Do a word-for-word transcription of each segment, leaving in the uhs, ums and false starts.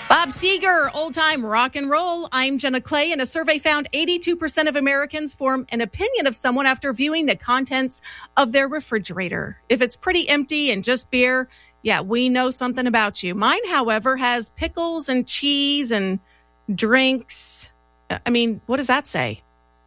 Bob Seger, old time rock and roll. I'm Jenna Clay, and a survey found eighty-two percent of Americans form an opinion of someone after viewing the contents of their refrigerator. If it's pretty empty and just beer, yeah, we know something about you. Mine, however, has pickles and cheese and drinks. I mean, what does that say?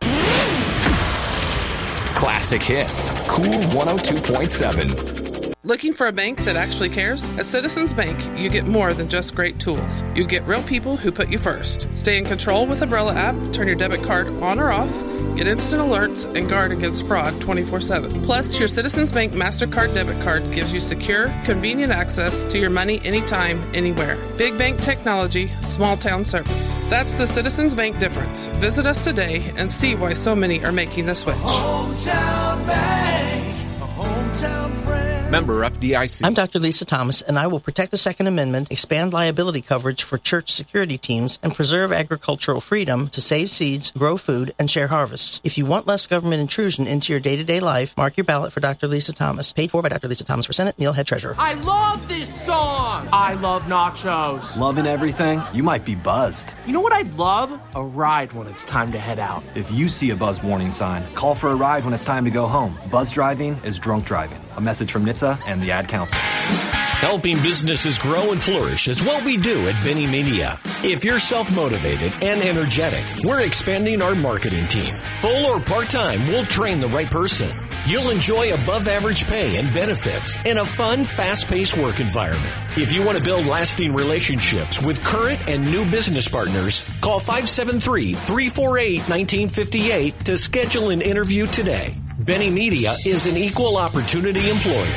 Classic hits. Cool one oh two point seven. Looking for a bank that actually cares? At Citizens Bank, you get more than just great tools. You get real people who put you first. Stay in control with Umbrella app, turn your debit card on or off, get instant alerts, and guard against fraud twenty-four seven. Plus, your Citizens Bank MasterCard debit card gives you secure, convenient access to your money anytime, anywhere. Big bank technology, small town service. That's the Citizens Bank difference. Visit us today and see why so many are making the switch. Hometown Bank, a hometown friend. Member F D I C. I'm Doctor Lisa Thomas, and I will protect the Second Amendment, expand liability coverage for church security teams, and preserve agricultural freedom to save seeds, grow food, and share harvests. If you want less government intrusion into your day-to-day life, mark your ballot for Doctor Lisa Thomas. Paid for by Doctor Lisa Thomas for Senate, Neil Head Treasurer. I love this song! I love nachos. Loving everything? You might be buzzed. You know what I'd love? A ride when it's time to head out. If you see a buzz warning sign, call for a ride when it's time to go home. Buzz driving is drunk driving. A message from N H T S A and the Ad Council. Helping businesses grow and flourish is what we do at Benny Media. If you're self-motivated and energetic, we're expanding our marketing team. Full or part-time, we'll train the right person. You'll enjoy above-average pay and benefits in a fun, fast-paced work environment. If you want to build lasting relationships with current and new business partners, call five seven three, three four eight, one nine five eight to schedule an interview today. Benny Media is an equal opportunity employer.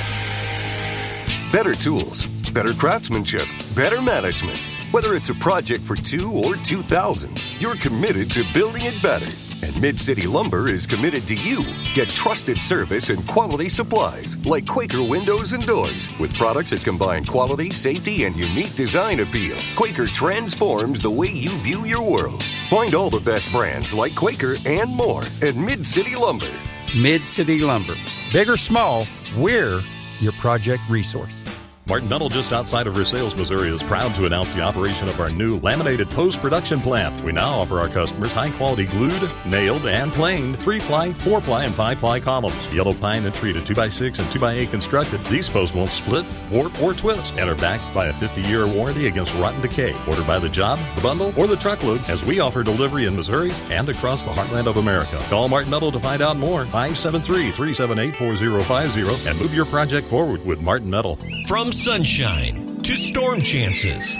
Better tools, better craftsmanship, better management. Whether it's a project for two or two thousand, you're committed to building it better. And Mid-City Lumber is committed to you. Get trusted service and quality supplies like Quaker Windows and Doors with products that combine quality, safety, and unique design appeal. Quaker transforms the way you view your world. Find all the best brands like Quaker and more at Mid-City Lumber. Mid-City Lumber. Big or small, we're your project resource. Martin Metal, just outside of Versailles, Missouri, is proud to announce the operation of our new laminated post-production plant. We now offer our customers high-quality glued, nailed, and planed three-ply, four-ply, and five-ply columns. Yellow pine and treated two by six and two by eight constructed. These posts won't split, warp, or twist and are backed by a fifty-year warranty against rotten decay. Order by the job, the bundle, or the truckload, as we offer delivery in Missouri and across the heartland of America. Call Martin Metal to find out more. five seven three, three seven eight, four zero five zero and move your project forward with Martin Metal. From sunshine to storm chances,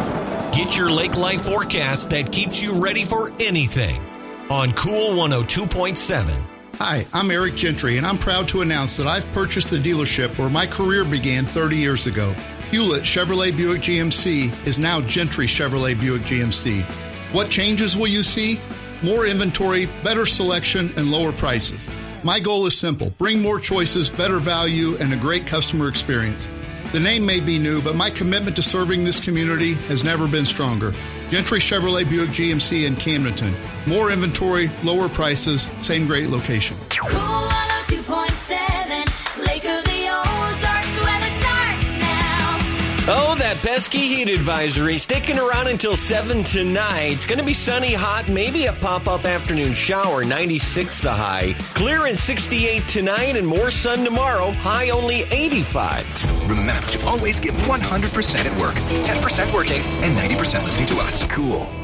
get your lake life forecast that keeps you ready for anything on Cool one oh two point seven. Hi, I'm Eric Gentry, and I'm proud to announce that I've purchased the dealership where my career began thirty years ago. Hewlett Chevrolet Buick G M C is now Gentry Chevrolet Buick G M C. What changes will you see? More inventory, better selection, and lower prices. My goal is simple: bring more choices, better value, and a great customer experience. The name may be new, but my commitment to serving this community has never been stronger. Gentry Chevrolet Buick G M C in Camdenton. More inventory, lower prices, same great location. Cool one oh two point seven, Lake of the Ozarks, weather starts now. Oh, that pesky heat advisory sticking around until seven tonight. It's going to be sunny, hot, maybe a pop-up afternoon shower, ninety-six the high. Clear and sixty-eight tonight and more sun tomorrow, high only eighty-five. Remember to always give one hundred percent at work, ten percent working, and ninety percent listening to us. Cool